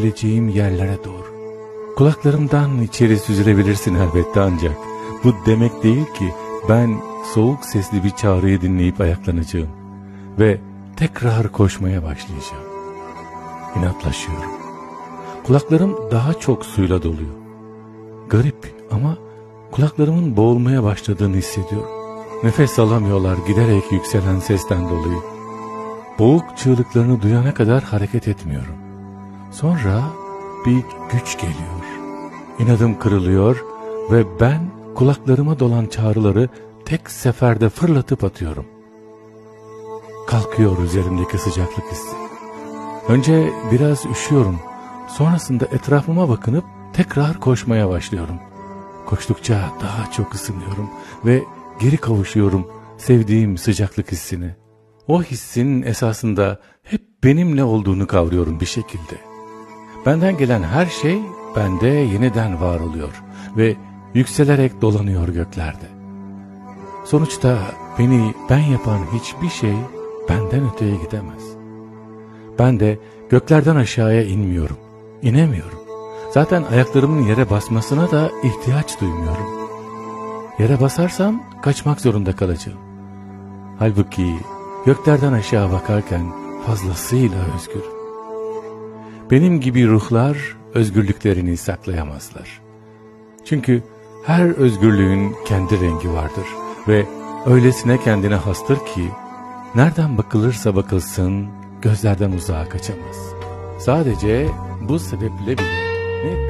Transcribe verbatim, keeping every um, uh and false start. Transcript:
geleceğim yerlere doğru. Kulaklarımdan içeri süzülebilirsin elbette, ancak bu demek değil ki ben soğuk sesli bir çağrıyı dinleyip ayaklanacağım ve tekrar koşmaya başlayacağım. İnatlaşıyorum. Kulaklarım daha çok suyla doluyor. Garip ama kulaklarımın boğulmaya başladığını hissediyorum. Nefes alamıyorlar giderek yükselen sesten dolayı. Boğuk çığlıklarını duyana kadar hareket etmiyorum. Sonra bir güç geliyor. İnadım kırılıyor ve ben kulaklarıma dolan çağrıları tek seferde fırlatıp atıyorum. Kalkıyor üzerimdeki sıcaklık hissi. Önce biraz üşüyorum. Sonrasında etrafıma bakınıp tekrar koşmaya başlıyorum. Koştukça daha çok ısınıyorum ve geri kavuşuyorum sevdiğim sıcaklık hissine. O hissin esasında hep benimle olduğunu kavruyorum bir şekilde. Benden gelen her şey bende yeniden var oluyor ve yükselerek dolanıyor göklerde. Sonuçta beni ben yapan hiçbir şey benden öteye gidemez. Ben de göklerden aşağıya inmiyorum, inemiyorum. Zaten ayaklarımın yere basmasına da ihtiyaç duymuyorum. Yere basarsam kaçmak zorunda kalacağım. Halbuki göklerden aşağı bakarken fazlasıyla özgürüm. Benim gibi ruhlar özgürlüklerini saklayamazlar. Çünkü her özgürlüğün kendi rengi vardır ve öylesine kendine hastır ki nereden bakılırsa bakılsın gözlerden uzağa kaçamaz. Sadece bu sebeple bile ne